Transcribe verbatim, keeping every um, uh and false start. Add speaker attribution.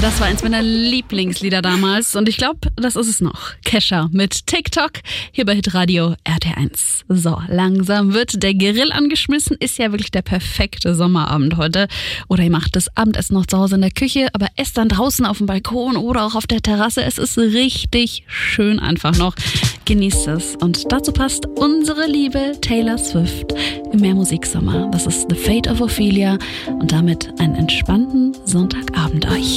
Speaker 1: Das war eins meiner Lieblingslieder damals und ich glaube, das ist es noch. Kesha mit TikTok hier bei Hitradio R T eins. So, langsam wird der Grill angeschmissen. Ist ja wirklich der perfekte Sommerabend heute. Oder ihr macht das Abendessen noch zu Hause in der Küche, aber esst dann draußen auf dem Balkon oder auch auf der Terrasse. Es ist richtig schön einfach noch. Genießt es. Und dazu passt unsere liebe Taylor Swift im Mehrmusiksommer. Das ist The Fate of Ophelia und damit einen entspannten Sonntagabend euch.